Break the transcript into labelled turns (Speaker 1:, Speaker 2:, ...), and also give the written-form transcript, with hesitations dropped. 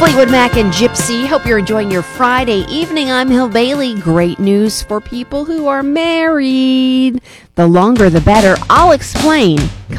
Speaker 1: Fleetwood Mac and Gypsy. Hope you're enjoying your Friday evening. I'm Hill Bailey. Great news for people who are married. The longer the better. I'll explain.